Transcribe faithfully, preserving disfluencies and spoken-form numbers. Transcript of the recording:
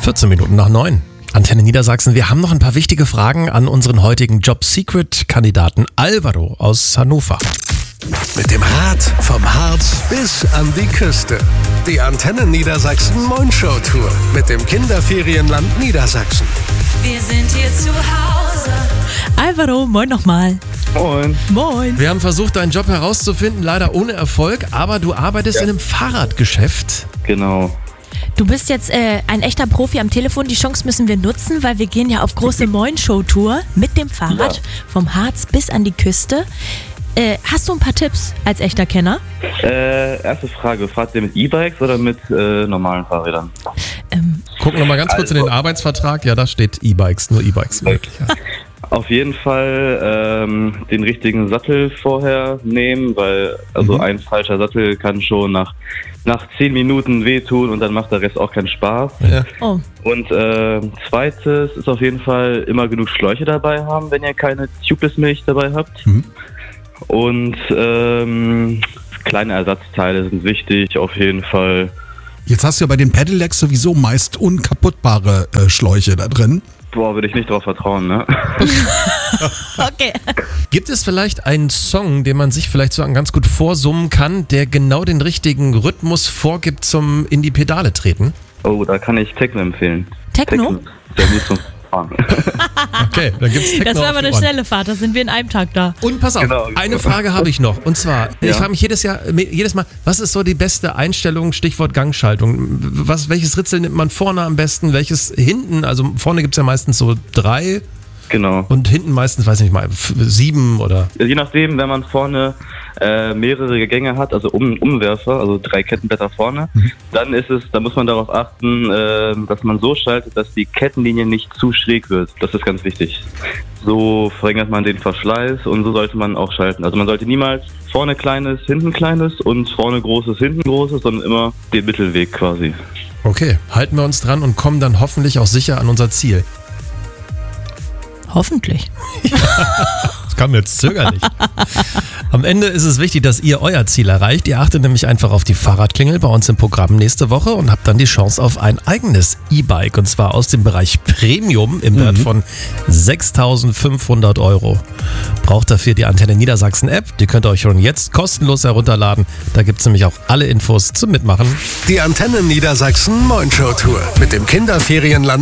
vierzehn Minuten nach neun. Antenne Niedersachsen, wir haben noch ein paar wichtige Fragen an unseren heutigen Job-Secret-Kandidaten Alvaro aus Hannover. Mit dem Rad vom Harz bis an die Küste. Die Antenne Niedersachsen Moin-Show Tour mit dem Kinderferienland Niedersachsen. Wir sind hier zu Hause. Alvaro, moin nochmal. Moin. Moin. Wir haben versucht, deinen Job herauszufinden, leider ohne Erfolg, aber du arbeitest Ja. in einem Fahrradgeschäft. Genau. Du bist jetzt äh, ein echter Profi am Telefon. Die Chance müssen wir nutzen, weil wir gehen ja auf große Moin-Show-Tour mit dem Fahrrad Ja. vom Harz bis an die Küste. Äh, hast du ein paar Tipps als echter Kenner? Äh, erste Frage, fahrt ihr mit E-Bikes oder mit äh, normalen Fahrrädern? Ähm, Gucken wir mal ganz kurz in den Arbeitsvertrag. Ja, da steht E-Bikes, nur E-Bikes möglich. Ja. Auf jeden Fall ähm, den richtigen Sattel vorher nehmen, weil also Mhm. ein falscher Sattel kann schon nach, nach zehn Minuten wehtun und dann macht der Rest auch keinen Spaß. Ja. oh, Und äh, zweites ist auf jeden Fall immer genug Schläuche dabei haben, wenn ihr keine Tubeless-Milch dabei habt. Mhm. Und ähm, kleine Ersatzteile sind wichtig, auf jeden Fall. Jetzt hast du ja bei den Pedelecs sowieso meist unkaputtbare äh, Schläuche da drin. Boah, würde ich nicht drauf vertrauen, ne? okay. Gibt es vielleicht einen Song, den man sich vielleicht so ganz gut vorsummen kann, der genau den richtigen Rhythmus vorgibt zum in die Pedale treten? Oh, da kann ich Techno empfehlen. Techno? Sehr gut zum Fahren. Okay, dann gibt's Techno Das war auf aber die eine Ohren. schnelle Fahrt, da sind wir in einem Tag da. Und pass auf, Genau, genau. eine Frage habe ich noch. Und zwar, ich Ja. frage mich jedes Jahr, jedes Mal, was ist so die beste Einstellung, Stichwort Gangschaltung? Was, welches Ritzel nimmt man vorne am besten, welches hinten? Also vorne gibt es ja meistens so drei Genau. und hinten meistens, weiß nicht mal, f- sieben oder... Je nachdem, wenn man vorne äh, mehrere Gänge hat, also um, Umwerfer, also drei Kettenblätter vorne, dann ist es, da muss man darauf achten, äh, dass man so schaltet, dass die Kettenlinie nicht zu schräg wird. Das ist ganz wichtig. So verringert man den Verschleiß und so sollte man auch schalten. Also man sollte niemals vorne kleines, hinten kleines und vorne großes, hinten großes, sondern immer den Mittelweg quasi. Okay, halten wir uns dran und kommen dann hoffentlich auch sicher an unser Ziel. Hoffentlich. Das kam jetzt zögerlich. Am Ende ist es wichtig, dass ihr euer Ziel erreicht. Ihr achtet nämlich einfach auf die Fahrradklingel bei uns im Programm nächste Woche und habt dann die Chance auf ein eigenes E-Bike. Und zwar aus dem Bereich Premium im Wert von sechstausendfünfhundert Euro. Braucht dafür die Antenne Niedersachsen App. Die könnt ihr euch schon jetzt kostenlos herunterladen. Da gibt es nämlich auch alle Infos zum Mitmachen. Die Antenne Niedersachsen Moin-Show Tour mit dem Kinderferienland